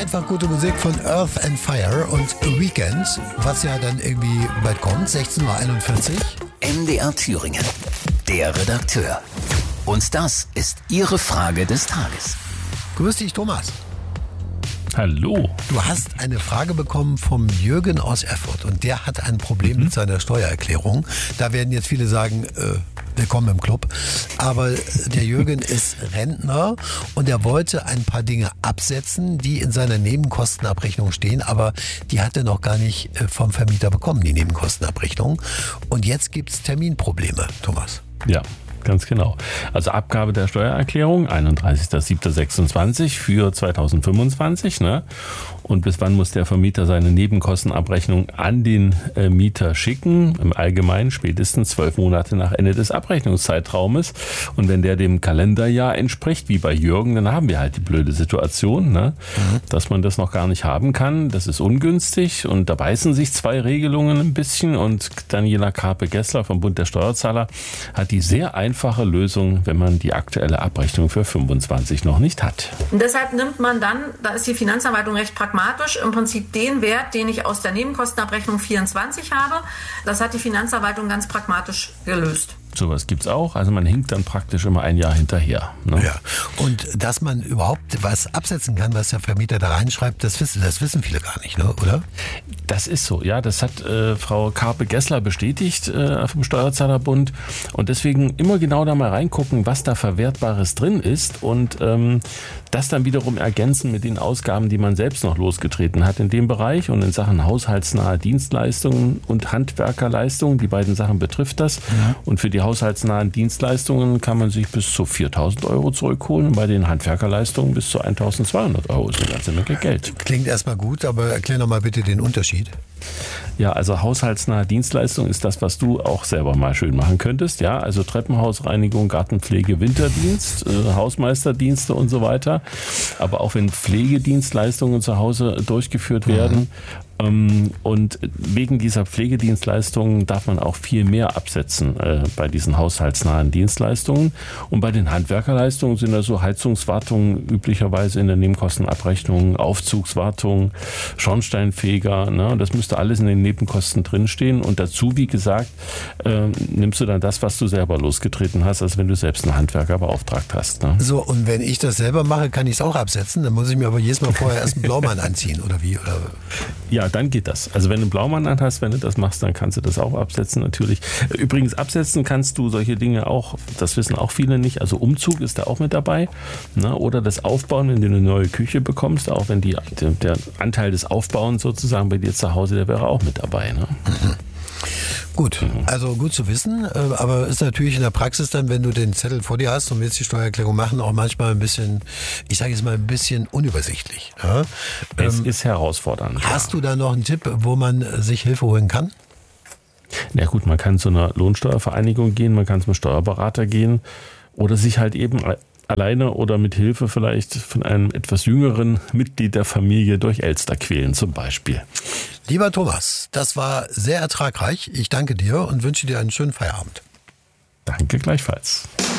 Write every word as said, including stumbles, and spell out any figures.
Einfach gute Musik von Earth and Fire und Weekend, was ja dann irgendwie bald kommt, sechzehn Uhr einundvierzig. M D R Thüringen, der Redakteur. Und das ist Ihre Frage des Tages. Grüß dich, Thomas. Hallo. Du hast eine Frage bekommen vom Jürgen aus Erfurt und der hat ein Problem mhm. mit seiner Steuererklärung. Da werden jetzt viele sagen, äh, willkommen im Club. Aber der Jürgen ist Rentner und er wollte ein paar Dinge absetzen, die in seiner Nebenkostenabrechnung stehen, aber die hat er noch gar nicht vom Vermieter bekommen, die Nebenkostenabrechnung. Und jetzt gibt es Terminprobleme, Thomas. Ja. Ganz genau. Also Abgabe der Steuererklärung, einunddreißigster siebter sechsundzwanzig für zweitausendfünfundzwanzig. Ne? Und bis wann muss der Vermieter seine Nebenkostenabrechnung an den äh, Mieter schicken? Im Allgemeinen spätestens zwölf Monate nach Ende des Abrechnungszeitraumes. Und wenn der dem Kalenderjahr entspricht, wie bei Jürgen, dann haben wir halt die blöde Situation, ne? Mhm. dass man das noch gar nicht haben kann. Das ist ungünstig und da beißen sich zwei Regelungen ein bisschen. Und Daniela Karpe-Gessler vom Bund der Steuerzahler hat die sehr einfache einfache Lösung, wenn man die aktuelle Abrechnung für fünfundzwanzig noch nicht hat. Und deshalb nimmt man dann, da ist die Finanzverwaltung recht pragmatisch, im Prinzip den Wert, den ich aus der Nebenkostenabrechnung vierundzwanzig habe. Das hat die Finanzverwaltung ganz pragmatisch gelöst. Sowas gibt's auch. Also man hinkt dann praktisch immer ein Jahr hinterher. Ne? Ja. Und dass man überhaupt was absetzen kann, was der Vermieter da reinschreibt, das wissen, das wissen viele gar nicht, ne? Oder? Das ist so, ja. Das hat äh, Frau Karpe-Gessler bestätigt äh, vom Steuerzahlerbund. Und deswegen immer genau da mal reingucken, was da Verwertbares drin ist und ähm, das dann wiederum ergänzen mit den Ausgaben, die man selbst noch losgetreten hat in dem Bereich. Und in Sachen haushaltsnahe Dienstleistungen und Handwerkerleistungen, die beiden Sachen betrifft das. Ja. Und für die haushaltsnahen Dienstleistungen kann man sich bis zu viertausend Euro zurückholen und bei den Handwerkerleistungen bis zu eintausendzweihundert Euro. Das ist eine ganze Menge Geld. Klingt erstmal gut, aber erklär noch mal bitte den Unterschied. Ja, also haushaltsnahe Dienstleistung ist das, was du auch selber mal schön machen könntest. Ja, also Treppenhausreinigung, Gartenpflege, Winterdienst, äh, Hausmeisterdienste und so weiter. Aber auch wenn Pflegedienstleistungen zu Hause durchgeführt werden, mhm. Und wegen dieser Pflegedienstleistungen darf man auch viel mehr absetzen äh, bei diesen haushaltsnahen Dienstleistungen. Und bei den Handwerkerleistungen sind da so Heizungswartungen üblicherweise in der Nebenkostenabrechnung, Aufzugswartung, Schornsteinfeger. Ne? Das müsste alles in den Nebenkosten drinstehen. Und dazu, wie gesagt, äh, nimmst du dann das, was du selber losgetreten hast, als wenn du selbst einen Handwerker beauftragt hast. Ne? So, und wenn ich das selber mache, kann ich es auch absetzen? Dann muss ich mir aber jedes Mal vorher erst einen Blaumann anziehen, oder wie? Oder? Ja, dann geht das. Also wenn du einen Blaumann anhast, wenn du das machst, dann kannst du das auch absetzen natürlich. Übrigens, absetzen kannst du solche Dinge auch, das wissen auch viele nicht, also Umzug ist da auch mit dabei. Ne? Oder das Aufbauen, wenn du eine neue Küche bekommst, auch wenn die, der Anteil des Aufbauens sozusagen bei dir zu Hause, der wäre auch mit dabei. Ne? Mhm. Gut, also gut zu wissen, aber ist natürlich in der Praxis dann, wenn du den Zettel vor dir hast und willst die Steuererklärung machen, auch manchmal ein bisschen, ich sage jetzt mal ein bisschen unübersichtlich. Ja? Es ähm, ist herausfordernd. Hast ja. du da noch einen Tipp, wo man sich Hilfe holen kann? Na gut, man kann zu einer Lohnsteuervereinigung gehen, man kann zum Steuerberater gehen oder sich halt eben alleine oder mit Hilfe vielleicht von einem etwas jüngeren Mitglied der Familie durch Elster quälen zum Beispiel. Lieber Thomas, das war sehr ertragreich. Ich danke dir und wünsche dir einen schönen Feierabend. Danke gleichfalls.